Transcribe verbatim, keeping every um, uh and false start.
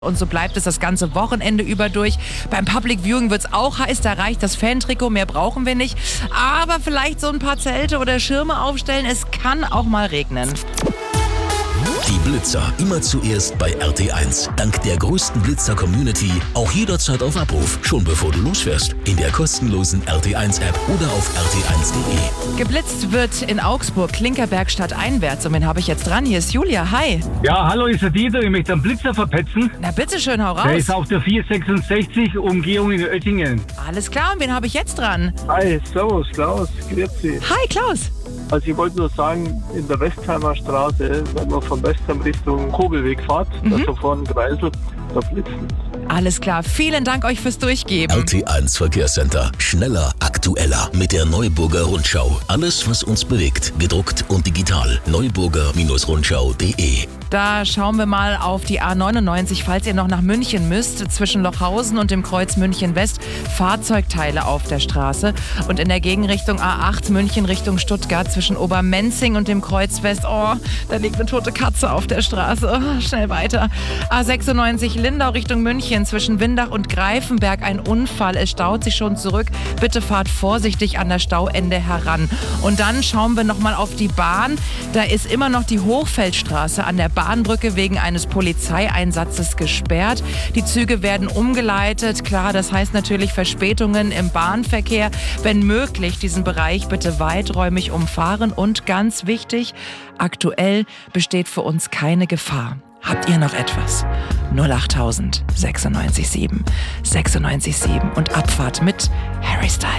Und so bleibt es das ganze Wochenende über durch. Beim Public Viewing wird es auch heiß, da reicht das Fantrikot, mehr brauchen wir nicht. Aber vielleicht so ein paar Zelte oder Schirme aufstellen, es kann auch mal regnen. Die Blitzer immer zuerst bei R T eins. Dank der größten Blitzer-Community auch jederzeit auf Abruf. Schon bevor du losfährst. In der kostenlosen R T eins App oder auf R T eins Punkt de. Geblitzt wird in Augsburg, Klinkerberg stadteinwärts. Und wen habe ich jetzt dran? Hier ist Julia. Hi. Ja, hallo, ist der Dieter. Ich möchte einen Blitzer verpetzen. Na bitteschön, hau raus. Der ist auf der vierhundertsechsundsechzig, Umgehung in Oettingen. Alles klar, und wen habe ich jetzt dran? Hi, servus, Klaus, grüezi. Hi, Klaus. Also ich wollte nur sagen, in der Westheimer Straße, wenn man von Westheim Richtung Kobelweg fährt, mhm. da so vorne Kreisel, da blitzen. Alles klar, vielen Dank euch fürs Durchgeben. R T eins Verkehrscenter. Schneller, aktueller mit der Neuburger Rundschau. Alles, was uns bewegt. Gedruckt und digital. neuburger Rundschau punkt de. Da schauen wir mal auf die A neunundneunzig, falls ihr noch nach München müsst. Zwischen Lochhausen und dem Kreuz München West Fahrzeugteile auf der Straße. Und in der Gegenrichtung A acht München Richtung Stuttgart zwischen Obermenzing und dem Kreuz West. Oh, da liegt eine tote Katze auf der Straße. Oh, schnell weiter. A sechsundneunzig Lindau Richtung München zwischen Windach und Greifenberg. Ein Unfall, es staut sich schon zurück. Bitte fahrt vorsichtig an das Stauende heran. Und dann schauen wir nochmal auf die Bahn. Da ist immer noch die Hochfeldstraße an der Bahnbrücke wegen eines Polizeieinsatzes gesperrt. Die Züge werden umgeleitet. Klar, das heißt natürlich Verspätungen im Bahnverkehr. Wenn möglich, diesen Bereich bitte weiträumig umfahren. Und ganz wichtig, aktuell besteht für uns keine Gefahr. Habt ihr noch etwas? null achttausend sechsundneunzig sieben sechsundneunzig sieben und Abfahrt mit Harry Styles.